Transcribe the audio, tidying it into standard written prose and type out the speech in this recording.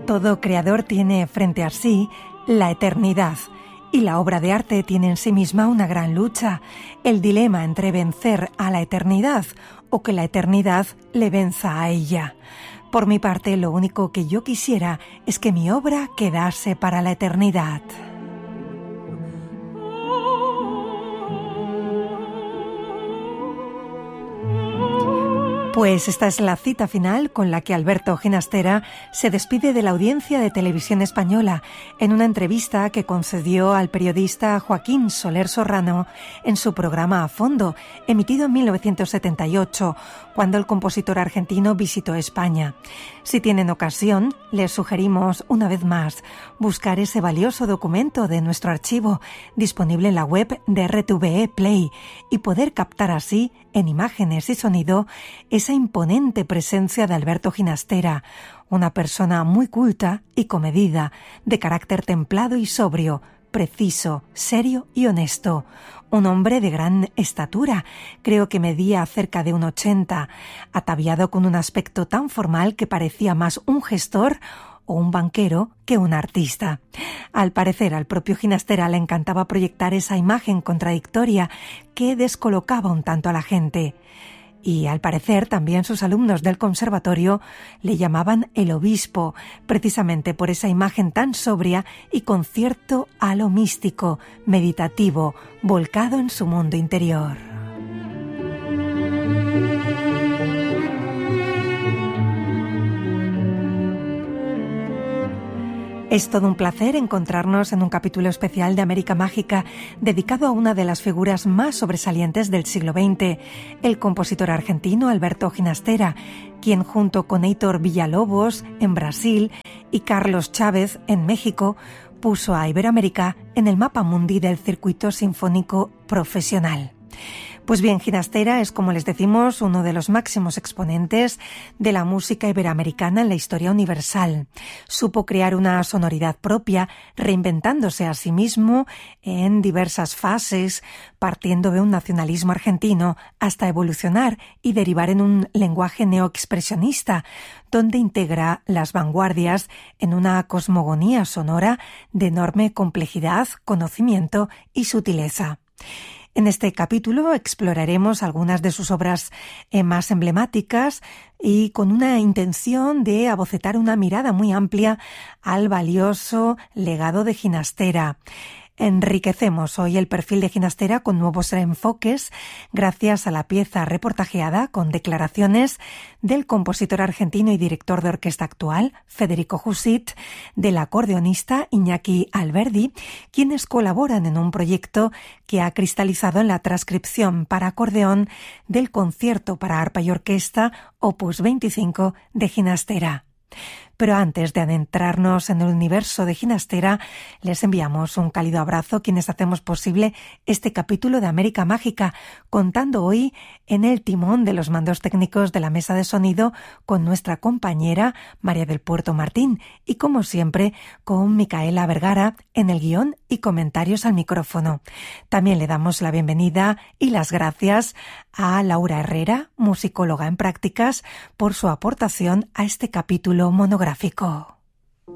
Todo creador tiene frente a sí la eternidad, y la obra de arte tiene en sí misma una gran lucha, el dilema entre vencer a la eternidad o que la eternidad le venza a ella. Por mi parte, lo único que yo quisiera es que mi obra quedase para la eternidad. Pues esta es la cita final con la que Alberto Ginastera se despide de la audiencia de Televisión Española en una entrevista que concedió al periodista Joaquín Soler Serrano en su programa A Fondo, emitido en 1978, cuando el compositor argentino visitó España. Si tienen ocasión, les sugerimos una vez más buscar ese valioso documento de nuestro archivo disponible en la web de RTVE Play y poder captar así, en imágenes y sonido, esa imponente presencia de Alberto Ginastera, una persona muy culta y comedida, de carácter templado y sobrio, preciso, serio y honesto. Un hombre de gran estatura, creo que medía cerca de 1,80, ataviado con un aspecto tan formal que parecía más un gestor o un banquero que un artista. Al parecer, al propio Ginastera le encantaba proyectar esa imagen contradictoria que descolocaba un tanto a la gente. Y al parecer también sus alumnos del conservatorio le llamaban el obispo, precisamente por esa imagen tan sobria y con cierto halo místico, meditativo, volcado en su mundo interior. Es todo un placer encontrarnos en un capítulo especial de América Mágica dedicado a una de las figuras más sobresalientes del siglo XX, el compositor argentino Alberto Ginastera, quien junto con Heitor Villa-Lobos en Brasil y Carlos Chávez en México puso a Iberoamérica en el mapa mundi del circuito sinfónico profesional. Pues bien, Ginastera es, como les decimos, uno de los máximos exponentes de la música iberoamericana en la historia universal. Supo crear una sonoridad propia, reinventándose a sí mismo en diversas fases, partiendo de un nacionalismo argentino hasta evolucionar y derivar en un lenguaje neoexpresionista, donde integra las vanguardias en una cosmogonía sonora de enorme complejidad, conocimiento y sutileza. En este capítulo exploraremos algunas de sus obras más emblemáticas y con una intención de abocetar una mirada muy amplia al valioso legado de Ginastera. Enriquecemos hoy el perfil de Ginastera con nuevos enfoques gracias a la pieza reportajeada con declaraciones del compositor argentino y director de orquesta actual, Federico Jusit, del acordeonista Iñaki Alberdi, quienes colaboran en un proyecto que ha cristalizado en la transcripción para acordeón del concierto para arpa y orquesta Opus 25 de Ginastera. Pero antes de adentrarnos en el universo de Ginastera, les enviamos un cálido abrazo quienes hacemos posible este capítulo de América Mágica, contando hoy en el timón de los mandos técnicos de la mesa de sonido con nuestra compañera María del Puerto Martín y, como siempre, con Micaela Vergara en el guión y comentarios al micrófono. También le damos la bienvenida y las gracias a Laura Herrera, musicóloga en prácticas, por su aportación a este capítulo monográfico.